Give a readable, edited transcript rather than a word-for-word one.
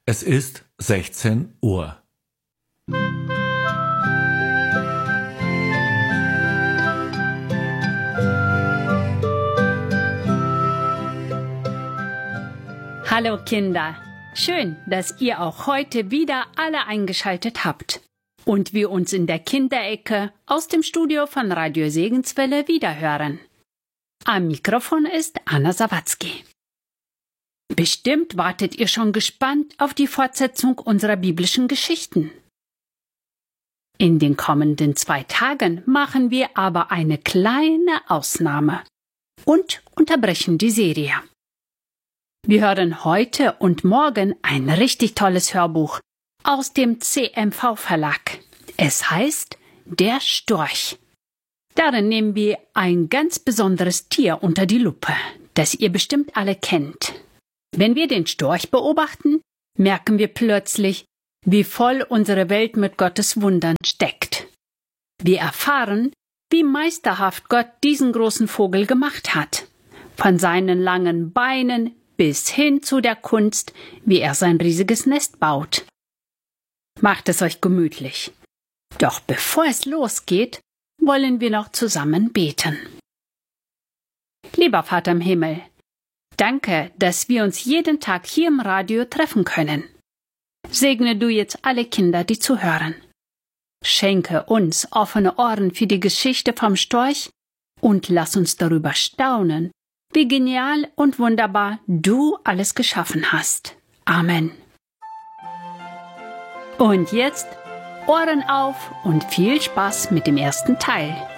Es ist 16 Uhr. Hallo Kinder, schön, dass ihr auch heute wieder alle eingeschaltet habt und wir uns in der Kinderecke aus dem Studio von Radio Segenswelle wiederhören. Am Mikrofon ist Anna Sawatzki. Bestimmt wartet ihr schon gespannt auf die Fortsetzung unserer biblischen Geschichten. In den kommenden 2 Tagen machen wir aber eine kleine Ausnahme und unterbrechen die Serie. Wir hören heute und morgen ein richtig tolles Hörbuch aus dem CMV-Verlag. Es heißt Der Storch. Darin nehmen wir ein ganz besonderes Tier unter die Lupe, das ihr bestimmt alle kennt. Wenn wir den Storch beobachten, merken wir plötzlich, wie voll unsere Welt mit Gottes Wundern steckt. Wir erfahren, wie meisterhaft Gott diesen großen Vogel gemacht hat. Von seinen langen Beinen bis hin zu der Kunst, wie er sein riesiges Nest baut. Macht es euch gemütlich. Doch bevor es losgeht, wollen wir noch zusammen beten. Lieber Vater im Himmel, danke, dass wir uns jeden Tag hier im Radio treffen können. Segne du jetzt alle Kinder, die zuhören. Schenke uns offene Ohren für die Geschichte vom Storch und lass uns darüber staunen, wie genial und wunderbar du alles geschaffen hast. Amen. Und jetzt Ohren auf und viel Spaß mit dem ersten Teil.